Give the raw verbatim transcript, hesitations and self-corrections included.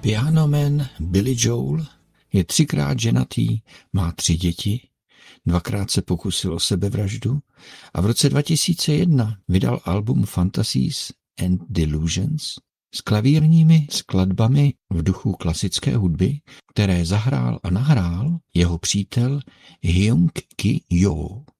Pianoman Billy Joel je třikrát ženatý, má tři děti, dvakrát se pokusil o sebevraždu a v roce dva tisíce jedna vydal album Fantasies and Delusions s klavírními skladbami v duchu klasické hudby, které zahrál a nahrál jeho přítel Hyung Ki Jo.